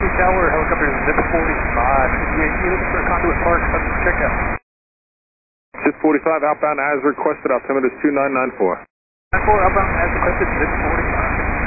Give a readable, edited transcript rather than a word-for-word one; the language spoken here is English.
Tower, helicopter zip 45. You looking for a conduit park, checkout. Zip 45 outbound as requested, altimeter is 2994. 94 outbound as requested, zip 45.